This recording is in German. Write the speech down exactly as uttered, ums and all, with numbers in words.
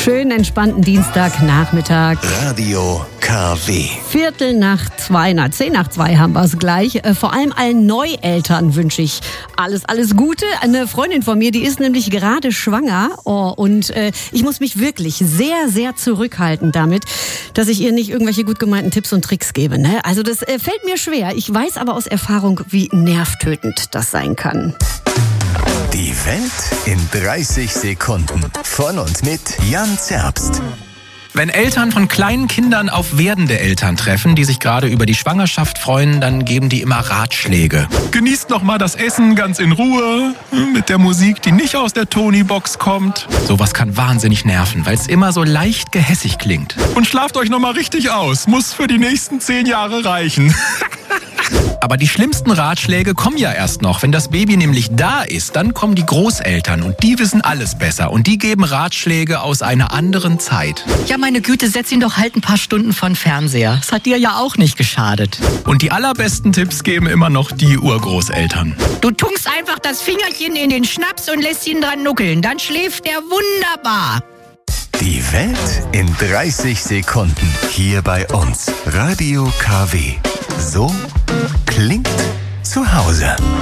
Schönen entspannten Dienstagnachmittag. Radio K W. Viertel nach zwei, na zehn nach zwei haben wir es gleich. Äh, vor allem allen Neueltern wünsche ich alles, alles Gute. Eine Freundin von mir, die ist nämlich gerade schwanger. Oh, und äh, ich muss mich wirklich sehr, sehr zurückhalten damit, dass ich ihr nicht irgendwelche gut gemeinten Tipps und Tricks gebe. Ne? Also das äh, fällt mir schwer. Ich weiß aber aus Erfahrung, wie nervtötend das sein kann. Die Welt in dreißig Sekunden. Von und mit Jan Zerbst. Wenn Eltern von kleinen Kindern auf werdende Eltern treffen, die sich gerade über die Schwangerschaft freuen, dann geben die immer Ratschläge. Genießt noch mal das Essen ganz in Ruhe, mit der Musik, die nicht aus der Tony-Box kommt. Sowas kann wahnsinnig nerven, weil es immer so leicht gehässig klingt. Und schlaft euch noch mal richtig aus, muss für die nächsten zehn Jahre reichen. Aber die schlimmsten Ratschläge kommen ja erst noch. Wenn das Baby nämlich da ist, dann kommen die Großeltern und die wissen alles besser. Und die geben Ratschläge aus einer anderen Zeit. Ja, meine Güte, setz ihn doch halt ein paar Stunden von Fernseher. Das hat dir ja auch nicht geschadet. Und die allerbesten Tipps geben immer noch die Urgroßeltern. Du tunkst einfach das Fingerchen in den Schnaps und lässt ihn dran nuckeln. Dann schläft er wunderbar. Die Welt in dreißig Sekunden. Hier bei uns. Radio K W. So klingt zu Hause.